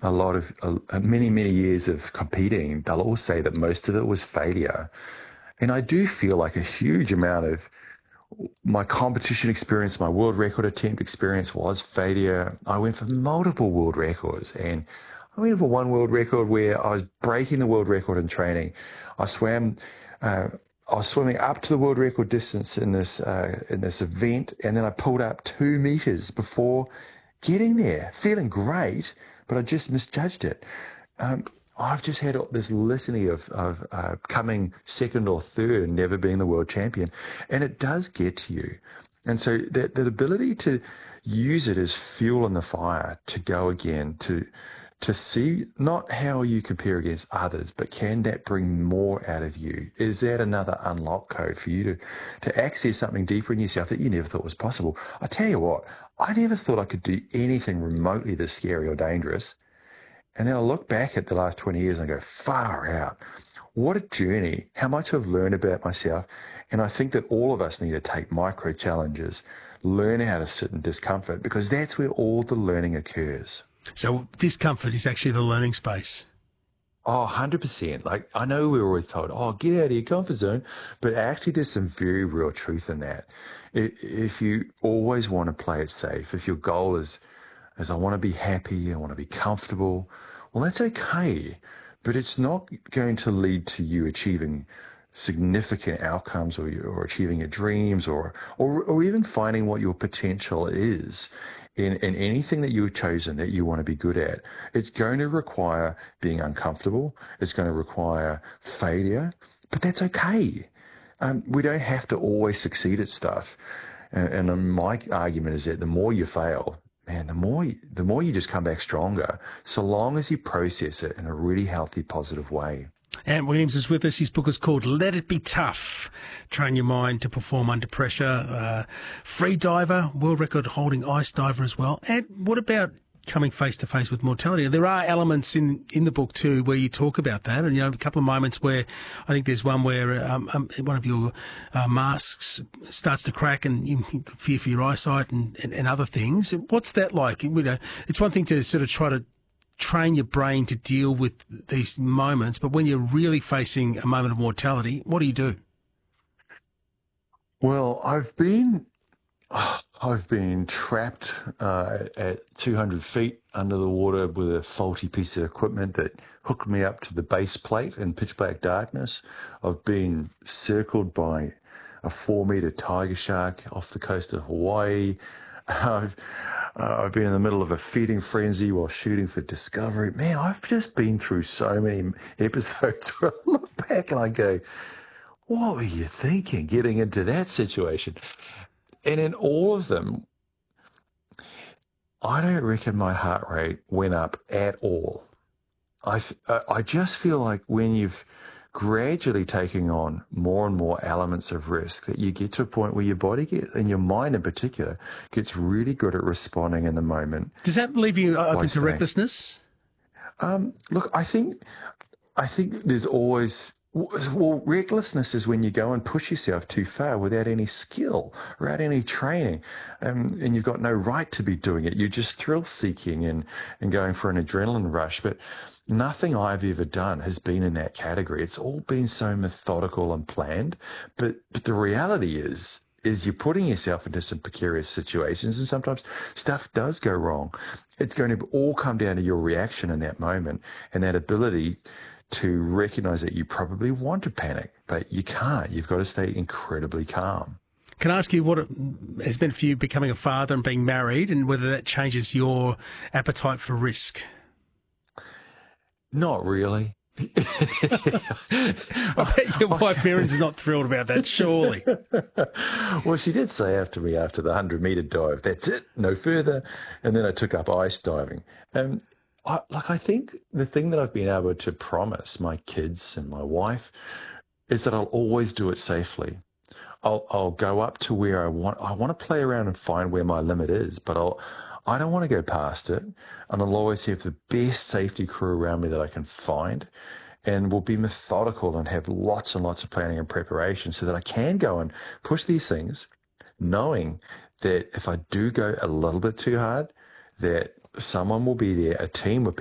a lot of many, many years of competing, they'll all say that most of it was failure. And I do feel like a huge amount of my competition experience, my world record attempt experience was failure. I went for multiple world records, and I went for one world record where I was breaking the world record in training. I swam, uh, I was swimming up to the world record distance in this event, and then I pulled up 2 meters before getting there, feeling great, but I just misjudged it. Um, I've just had this litany of coming second or third and never being the world champion. And it does get to you. And so that ability to use it as fuel in the fire to go again, to see not how you compare against others, but can that bring more out of you? Is that another unlock code for you to access something deeper in yourself that you never thought was possible? I tell you what, I never thought I could do anything remotely this scary or dangerous. And then I look back at the last 20 years and I go, far out. What a journey, how much I've learned about myself. And I think that all of us need to take micro challenges, learn how to sit in discomfort, because that's where all the learning occurs. So discomfort is actually the learning space. Oh, 100%. Like, I know we're always told, oh, get out of your comfort zone, but actually there's some very real truth in that. If you always want to play it safe, if your goal is I want to be happy, I want to be comfortable, well, that's okay, but it's not going to lead to you achieving significant outcomes or achieving your dreams or even finding what your potential is in anything that you've chosen that you want to be good at. It's going to require being uncomfortable. It's going to require failure, but that's okay. We don't have to always succeed at stuff. And my argument is that the more you fail, man, the more you just come back stronger, so long as you process it in a really healthy, positive way. Ant Williams is with us. His book is called Let It Be Tough. Train your mind to perform under pressure. Free diver, world record holding ice diver as well. And what about coming face to face with mortality? There are elements in the book too where you talk about that, and a couple of moments where I think there's one where one of your masks starts to crack and you fear for your eyesight and other things. What's that like? It's one thing to sort of try to train your brain to deal with these moments, but when you're really facing a moment of mortality, what do you do? Well, I've been trapped at 200 feet under the water with a faulty piece of equipment that hooked me up to the base plate in pitch black darkness. I've been circled by a 4-meter tiger shark off the coast of Hawaii. I've been in the middle of a feeding frenzy while shooting for Discovery. Man, I've just been through so many episodes where I look back and I go, what were you thinking getting into that situation? And in all of them, I don't reckon my heart rate went up at all. I just feel like when you've gradually taking on more and more elements of risk, that you get to a point where your body and your mind in particular gets really good at responding in the moment. Does that leave you open to recklessness? Look, I think there's always, well, recklessness is when you go and push yourself too far without any skill, without any training, and you've got no right to be doing it. You're just thrill seeking and going for an adrenaline rush. But nothing I've ever done has been in that category. It's all been so methodical and planned. But the reality is you're putting yourself into some precarious situations, and sometimes stuff does go wrong. It's going to all come down to your reaction in that moment and that ability to recognize that you probably want to panic, but you can't. You've got to stay incredibly calm. Can I ask you what it has been for you becoming a father and being married, and whether that changes your appetite for risk? Not really. I bet your wife Mirren's not thrilled about that, surely. Well, she did say after the 100-meter dive, that's it, no further. And then I took up ice diving. I think the thing that I've been able to promise my kids and my wife is that I'll always do it safely. I'll go up to where I want to play around and find where my limit is, but I don't want to go past it. And I'll always have the best safety crew around me that I can find, and will be methodical and have lots and lots of planning and preparation so that I can go and push these things, knowing that if I do go a little bit too hard, that someone will be there, a team of